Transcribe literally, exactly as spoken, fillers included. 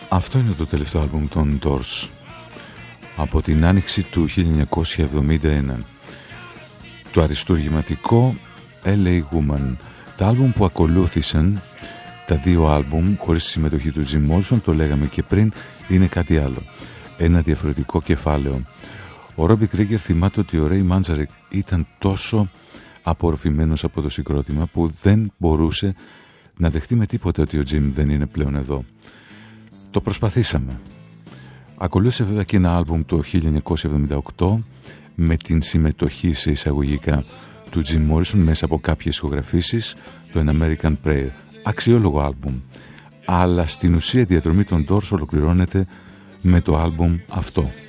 Αυτό είναι το τελευταίο άλμπουμ των Doors από την άνοιξη του χίλια εννιακόσια εβδομήντα ένα. Το αριστούργηματικό ελ έι Woman. Τα άλμπουμ που ακολούθησαν, τα δύο άλμπουμ χωρίς τη συμμετοχή του Jim Morrison, το λέγαμε και πριν, είναι κάτι άλλο. Ένα διαφορετικό κεφάλαιο. Ο Ρόμπι Κρίγκερ θυμάται ότι ο Ρέι Μάντζαρεκ ήταν τόσο απορροφημένος από το συγκρότημα που δεν μπορούσε να δεχτεί με τίποτε ότι ο Jim δεν είναι πλέον εδώ. Το προσπαθήσαμε. Ακολούθησε βέβαια και ένα άλμπουμ το χίλια εννιακόσια εβδομήντα οκτώ με την συμμετοχή σε εισαγωγικά του Jim Morrison μέσα από κάποιες ηχογραφήσεις, το An American Prayer. Αξιόλογο άλμπουμ. Αλλά στην ουσία η διαδρομή των Doors ολοκληρώνεται με το άλμπουμ αυτό.